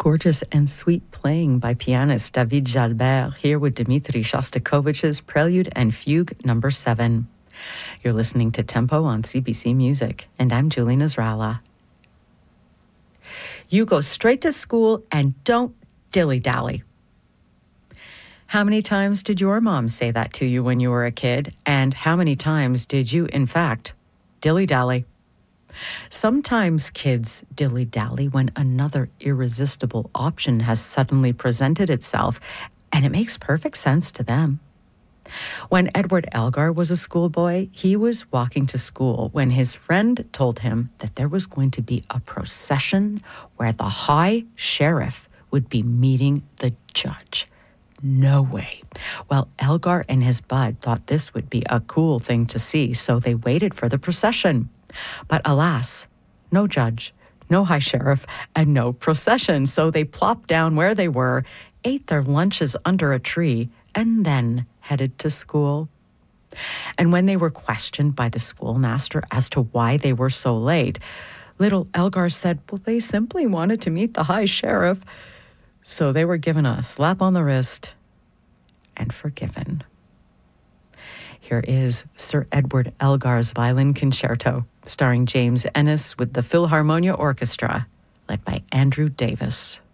Gorgeous and sweet playing by pianist David Jalbert, here with Dmitri Shostakovich's Prelude and Fugue No. 7. You're listening to Tempo on CBC Music, and I'm Julie Nasrallah. You go straight to school and don't dilly-dally. How many times did your mom say that to you when you were a kid? And how many times did you, in fact, dilly-dally? Sometimes kids dilly-dally when another irresistible option has suddenly presented itself, and it makes perfect sense to them. When Edward Elgar was a schoolboy, he was walking to school when his friend told him that there was going to be a procession where the High Sheriff would be meeting the judge. No way. Well, Elgar and his bud thought this would be a cool thing to see, so they waited for the procession. But alas, no judge, no high sheriff, and no procession. So they plopped down where they were, ate their lunches under a tree, and then headed to school. And when they were questioned by the schoolmaster as to why they were so late, little Elgar said, well, they simply wanted to meet the high sheriff. So they were given a slap on the wrist and forgiven. Here is Sir Edward Elgar's Violin Concerto, starring James Ennis with the Philharmonia Orchestra, led by Andrew Davis.